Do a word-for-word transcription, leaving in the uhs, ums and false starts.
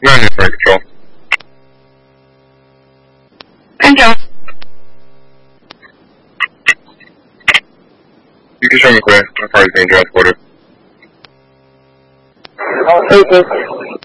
You're on your flight control. Control. You can show me clear. My car is being transported. Eight, eight.